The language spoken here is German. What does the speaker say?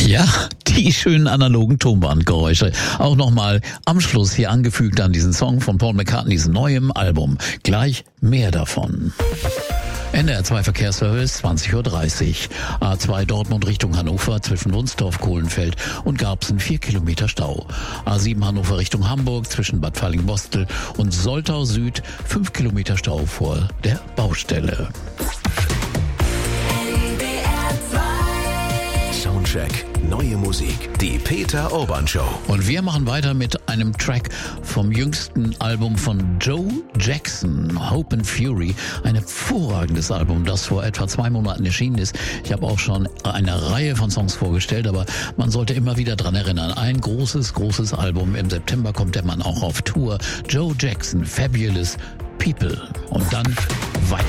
Ja, die schönen analogen Tonbandgeräusche. Auch nochmal am Schluss hier angefügt an diesen Song von Paul McCartneys neuem Album. Gleich mehr davon. NDR 2 Verkehrsservice, 20:30 Uhr. A2 Dortmund Richtung Hannover zwischen Wunstorf, Kohlenfeld und Garbsen 4 Kilometer Stau. A7 Hannover Richtung Hamburg zwischen Bad Falling-Bostel und Soltau Süd 5 Kilometer Stau vor der Baustelle. Soundcheck. Neue Musik. Die Peter Urban Show. Und wir machen weiter mit einem Track vom jüngsten Album von Joe Jackson, Hope and Fury. Ein hervorragendes Album, das vor etwa 2 Monaten erschienen ist. Ich habe auch schon eine Reihe von Songs vorgestellt, aber man sollte immer wieder dran erinnern. Ein großes Album. Im September kommt der Mann auch auf Tour. Joe Jackson, Fabulous People. Und dann weiter.